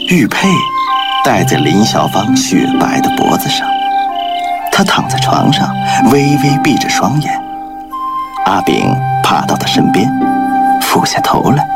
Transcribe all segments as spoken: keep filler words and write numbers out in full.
玉佩戴在林小芳雪白的脖子上。她躺在床上，微微闭着双眼。阿炳爬到她身边，俯下头来。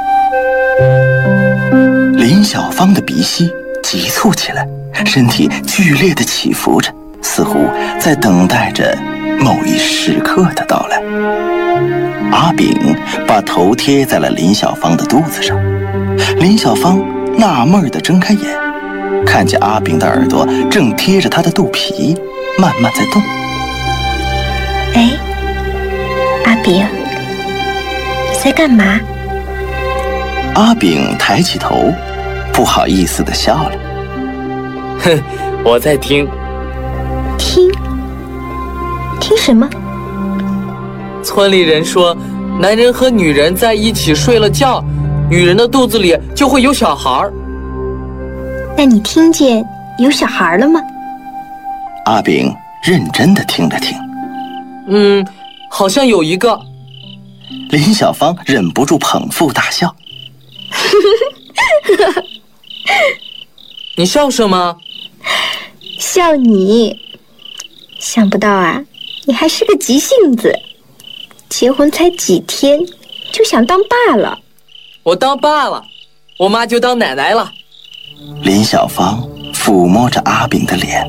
林小芳的鼻息急促起来，身体剧烈地起伏着，似乎在等待着某一时刻的到来。阿炳把头贴在了林小芳的肚子上。林小芳纳闷地睁开眼，看见阿炳的耳朵正贴着他的肚皮，慢慢在动。 哎，阿炳，你在干嘛？ 阿炳抬起头，不好意思地笑了。 哼，我在听。 听？听什么？ 村里人说，男人和女人在一起睡了觉，女人的肚子里就会有小孩儿。 那你听见有小孩了吗？ 阿炳认真地听了听。 嗯，好像有一个。 林小芳忍不住捧腹大笑。 你笑什么？ 笑你。想不到啊，你还是个急性子，结婚才几天就想当爸了。 我当爸了，我妈就当奶奶了。 林小芳抚摸着阿炳的脸。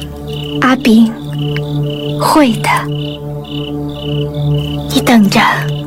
阿炳，会的，你等着。